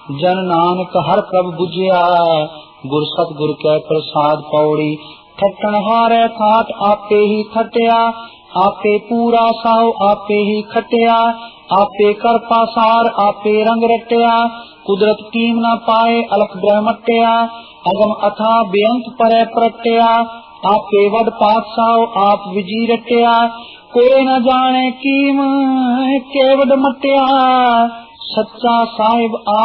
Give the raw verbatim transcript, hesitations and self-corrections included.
जन नानक हर प्रभ बुझिया, गुर सतगुर कै प्रसाद पौड़ी। ठट्टन हारै खाट आपे ही खटिया, आपे पूरा साव आपे ही खटिया। आपे कर पासार आपे रंग रटिया, कुदरत कीम न पाए अलख ब्रह्मटिया। अगम अथा बेअंत परै प्रटिया, आपे वड पातशाह आप विजी रटिया। कोई न जाने कीम केवड मटिया, सच्चा साहिब